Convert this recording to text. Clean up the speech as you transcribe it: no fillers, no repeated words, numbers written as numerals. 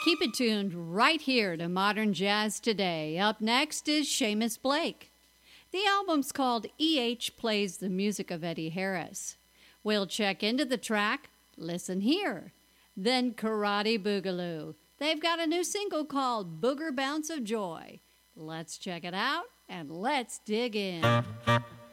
Keep it tuned right here to Modern Jazz Today. Up next is Seamus Blake. The album's called E.H. Plays the Music of Eddie Harris. We'll check into the track, Listen Here, then Karate Boogaloo. They've got a new single called Booger Bounce of Joy. Let's check it out and let's dig in.